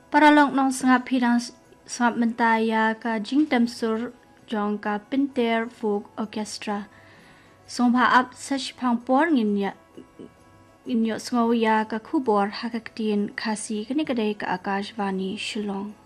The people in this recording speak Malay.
Paralong nong sangap hidang sangap mentaya ka jingdam sur jong ka Pinter Folk Orchestra. Songpa ap sashipang por inyo sngoya ka kubor hakaktin kasi kanikadai ka Akashvani Shillong.